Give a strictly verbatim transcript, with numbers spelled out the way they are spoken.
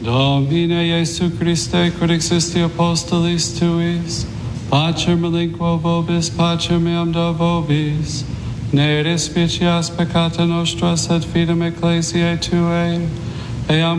Domine Iesu Christe, quod existi apostolis tuis, pacem relinquo vobis, pacem meam do vobis, ne respicias peccata nostra, sed fidem ecclesiae tuae, eam